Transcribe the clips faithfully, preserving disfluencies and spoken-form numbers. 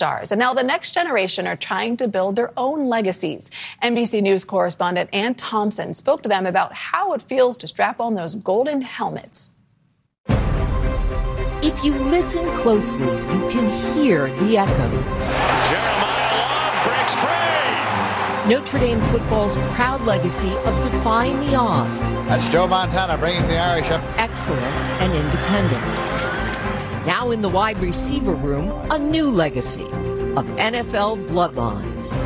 stars. And now the next generation are trying to build their own legacies. N B C News correspondent Ann Thompson spoke to them about how it feels to strap on those golden helmets. If you listen closely, you can hear the echoes. Jeremiah Love breaks free. Notre Dame football's proud legacy of defying the odds. That's Joe Montana bringing the Irish up. Excellence and independence. Now in the wide receiver room, a new legacy of N F L bloodlines.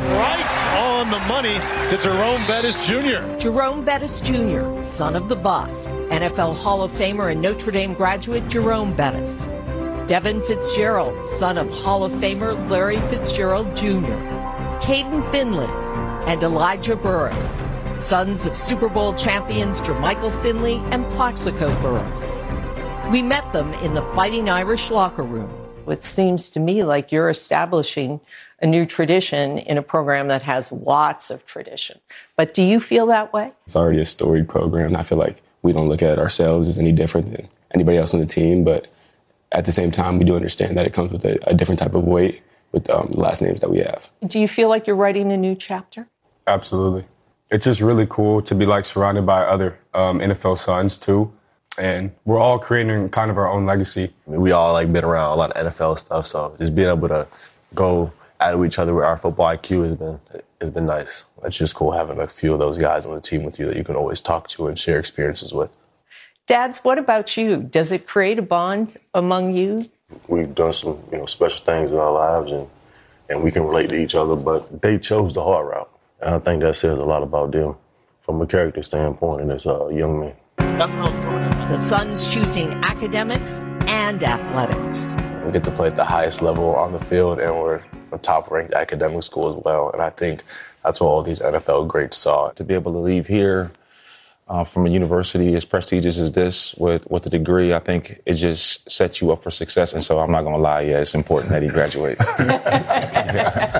Right on the money to Jerome Bettis Junior Jerome Bettis Junior, son of the boss, N F L Hall of Famer and Notre Dame graduate Jerome Bettis. Devin Fitzgerald, son of Hall of Famer Larry Fitzgerald Junior Caden Finley and Elijah Burris, sons of Super Bowl champions Jermichael Finley and Plaxico Burris. We met them in the Fighting Irish locker room. It seems to me like you're establishing a new tradition in a program that has lots of tradition. But do you feel that way? It's already a storied program, and I feel like we don't look at ourselves as any different than anybody else on the team. But at the same time, we do understand that it comes with a, a different type of weight with um, the last names that we have. Do you feel like you're writing a new chapter? Absolutely. It's just really cool to be like surrounded by other um, N F L sons, too. And we're all creating kind of our own legacy. I mean, we all like been around a lot of N F L stuff, so just being able to go at each other with our football I Q has been has been nice. It's just cool having a few of those guys on the team with you that you can always talk to and share experiences with. Dads, what about you? Does it create a bond among you? We've done some, you know, special things in our lives, and and we can relate to each other, but they chose the hard route. And I think that says a lot about them from a character standpoint and as a young man. That's what I was going at. The Suns choosing academics and athletics. We get to play at the highest level on the field, and we're a top-ranked academic school as well. And I think that's what all these N F L greats saw. To be able to leave here uh, from a university as prestigious as this with, with a degree, I think it just sets you up for success. And so I'm not going to lie, yeah, it's important that he graduates. Yeah.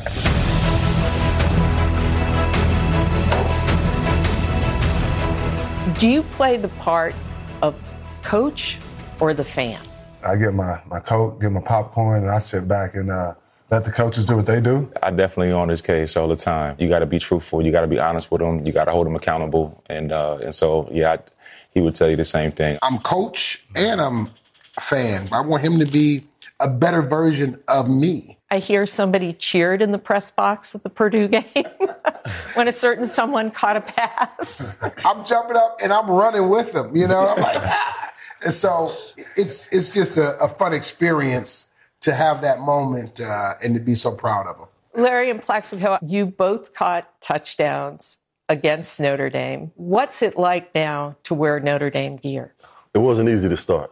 Do you play the part of coach or the fan? I get my, my coat, get my popcorn, and I sit back and uh, let the coaches do what they do. I definitely on his case all the time. You got to be truthful. You got to be honest with him. You got to hold him accountable. And uh, and so, yeah, I, he would tell you the same thing. I'm coach and I'm a fan. I want him to be a better version of me. I hear somebody cheered in the press box at the Purdue game when a certain someone caught a pass. I'm jumping up and I'm running with them, you know. I'm like, ah. And so it's it's just a, a fun experience to have that moment uh, and to be so proud of them. Larry and Plaxico, you both caught touchdowns against Notre Dame. What's it like now to wear Notre Dame gear? It wasn't easy to start.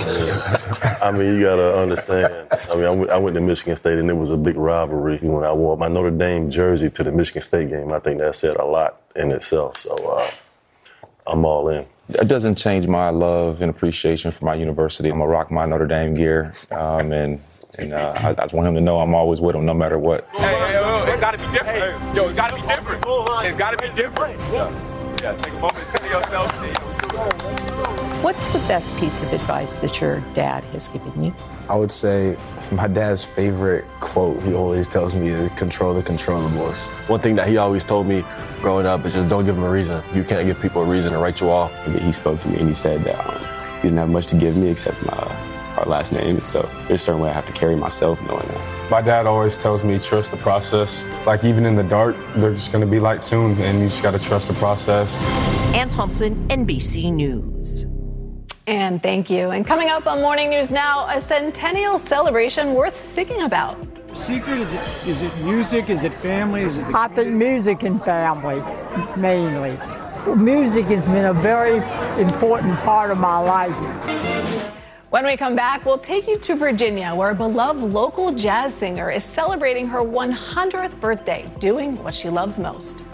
I mean, you got to understand. I mean, I went, I went to Michigan State, and it was a big rivalry when I wore my Notre Dame jersey to the Michigan State game. I think that said a lot in itself. So uh, I'm all in. It doesn't change my love and appreciation for my university. I'm going to rock my Notre Dame gear, um, and and uh, I, I just want him to know I'm always with him no matter what. Hey, hey, yo, it's got to be different. Hey, yo, it's got to be different. It's got to be different. Yeah, yeah, take a moment to see yourself. What's the best piece of advice that your dad has given you? I would say my dad's favorite quote he always tells me is control the controllables. One thing that he always told me growing up is just don't give them a reason. You can't give people a reason to write you off. He spoke to me and he said that um, he didn't have much to give me except my, our last name. So there's a certain way I have to carry myself knowing that. My dad always tells me trust the process. Like even in the dark, there's going to be light soon, and you just got to trust the process. Ann Thompson, N B C News. And thank you. And coming up on Morning News Now, a centennial celebration worth singing about. Secret, is it is it music? Is it family? Is it the I think music and family, mainly. Music has been a very important part of my life. When we come back, we'll take you to Virginia, where a beloved local jazz singer is celebrating her one hundredth birthday, doing what she loves most.